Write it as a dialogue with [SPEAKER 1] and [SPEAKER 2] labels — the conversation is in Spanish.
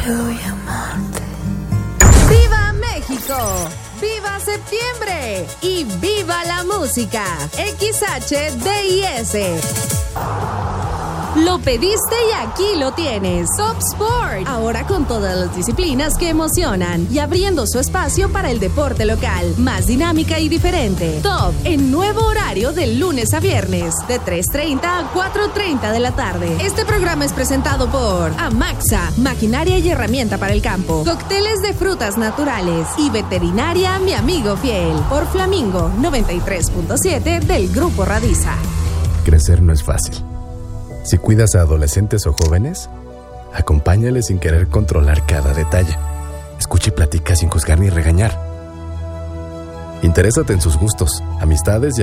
[SPEAKER 1] ¡Viva México! ¡Viva septiembre! ¡Y viva la música! XHDIS. Lo pediste y aquí lo tienes. Top Sport. Ahora con todas las disciplinas que emocionan y abriendo su espacio para el deporte local. Más dinámica y diferente. Top en nuevo horario de lunes a viernes de 3:30 a 4:30 de la tarde. Este programa es presentado por Amaxa, maquinaria y herramienta para el campo. Cócteles de frutas naturales y veterinaria Mi Amigo Fiel. Por Flamingo 93.7 del Grupo Radiza.
[SPEAKER 2] Crecer no es fácil. Si cuidas a adolescentes o jóvenes, acompáñales sin querer controlar cada detalle. Escucha y platica sin juzgar ni regañar. Interésate en sus gustos, amistades y